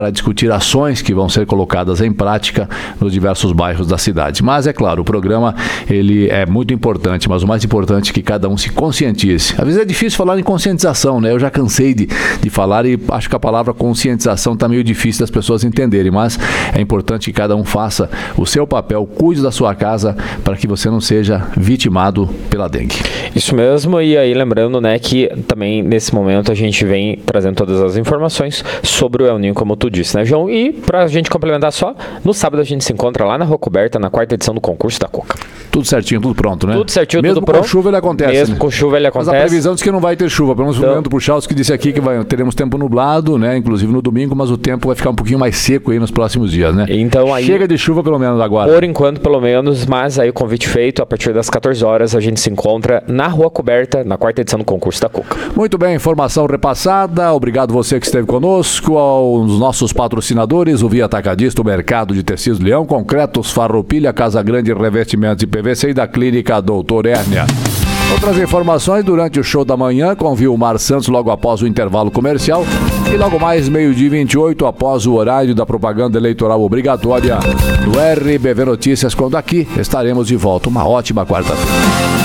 para discutir ações que vão ser colocadas em prática nos diversos bairros da cidade. Mas, é claro, o programa ele é muito importante, mas o mais importante é que cada um se conscientize. Às vezes é difícil falar em conscientização, né? Eu já cansei de falar e acho que a palavra conscientização está meio difícil das pessoas entenderem, mas é importante que cada um faça o seu papel, cuide da sua casa para que você não seja vitimado pela dengue. Isso mesmo, e aí lembrando, né, que também nesse momento a gente vem trazendo todas as informações sobre o El Niño, como tu disse, né, João? E pra gente complementar só, no sábado a gente se encontra lá na Rua Coberta, na 4ª edição do concurso da Coca. Tudo certinho, tudo pronto, né? Tudo certinho, mesmo tudo pronto. Mesmo com chuva ele acontece. Mesmo com chuva ele acontece. Mas a previsão diz que não vai ter chuva. Pelo menos o Leandro Puchalski que disse aqui que teremos tempo nublado, né? Inclusive no domingo, mas o tempo vai ficar um pouquinho mais seco aí nos próximos dias, né? Então aí... Chega de chuva pelo menos agora. Por enquanto, pelo menos, mas aí o convite feito, a partir das 14 horas a gente se encontra na Rua Coberta, na 4ª edição do concurso da Coca. Muito bem, informação repassada. Obrigado você que esteve conosco, aos nossos patrocinadores, o Via Atacadista, o Mercado de Tecidos Leão, Concretos, Farroupilha, Casa Grande, Revestimentos e PVC e da Clínica Doutor Hérnia. Outras informações durante o show da manhã com Vilmar Santos logo após o intervalo comercial e logo mais 12h28 após o horário da propaganda eleitoral obrigatória do RBV Notícias, quando aqui estaremos de volta. Uma ótima quarta-feira.